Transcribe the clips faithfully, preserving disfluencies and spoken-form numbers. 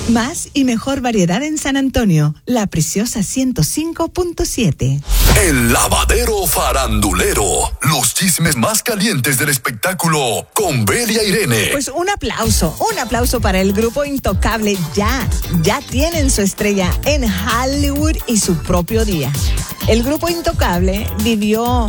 Más y mejor variedad en San Antonio. La Preciosa ciento cinco punto siete. El lavadero farandulero. Los chismes más calientes del espectáculo con Belia Irene. Pues un aplauso, un aplauso para el grupo Intocable. Ya, ya tienen su estrella en Hollywood y su propio día. El grupo Intocable vivió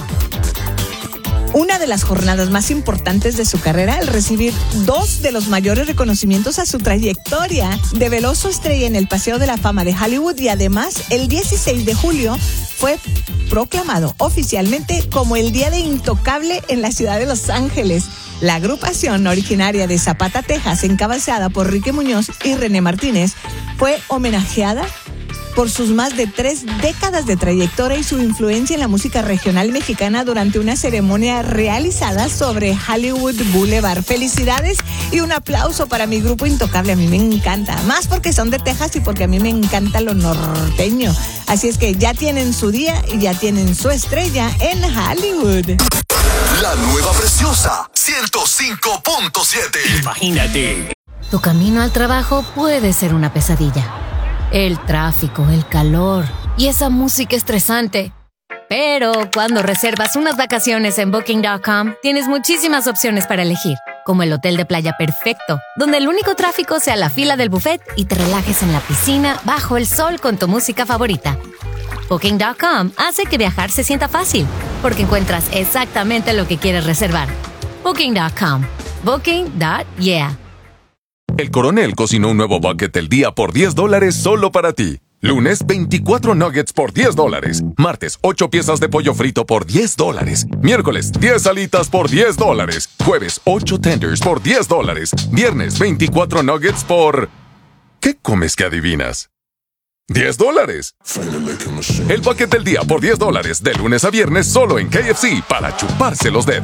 una de las jornadas más importantes de su carrera al recibir dos de los mayores reconocimientos a su trayectoria. Develó su estrella en el Paseo de la Fama de Hollywood y además el dieciséis de julio fue proclamado oficialmente como el Día de Intocable en la ciudad de Los Ángeles. La agrupación originaria de Zapata, Texas, encabezada por Ricky Muñoz y René Martínez, fue homenajeada por sus más de tres décadas de trayectoria y su influencia en la música regional mexicana durante una ceremonia realizada sobre Hollywood Boulevard. Felicidades y un aplauso para mi grupo Intocable. A mí me encanta, más porque son de Texas y porque a mí me encanta lo norteño. Así es que ya tienen su día y ya tienen su estrella en Hollywood. La nueva Preciosa ciento cinco punto siete. Imagínate. Tu camino al trabajo puede ser una pesadilla. El tráfico, el calor y esa música estresante. Pero cuando reservas unas vacaciones en Booking punto com, tienes muchísimas opciones para elegir, como el hotel de playa perfecto, donde el único tráfico sea la fila del buffet y te relajes en la piscina bajo el sol con tu música favorita. Booking punto com hace que viajar se sienta fácil, porque encuentras exactamente lo que quieres reservar. Booking punto com. Booking punto yeah. El Coronel cocinó un nuevo bucket del día por diez dólares solo para ti. Lunes, veinticuatro nuggets por diez dólares. Martes, ocho piezas de pollo frito por diez dólares. Miércoles, diez alitas por diez dólares. Jueves, ocho tenders por diez dólares. Viernes, veinticuatro nuggets por... ¿Qué comes que adivinas? diez dólares. El bucket del día por diez dólares. De lunes a viernes solo en K F C para chuparse los dedos.